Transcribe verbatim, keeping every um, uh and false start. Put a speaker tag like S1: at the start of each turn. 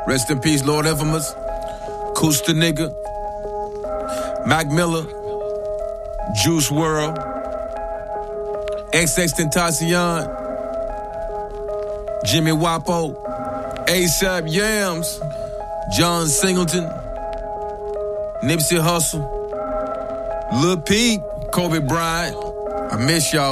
S1: Rest in peace, Lord Infamous. Koosta Nigga. Mac Miller. Juice world. X X Tentacion. Jimmy Wapo. ASAP Yams. John Singleton. Nipsey Hussle. Lil Peep. Kobe Bryant. I miss y'all.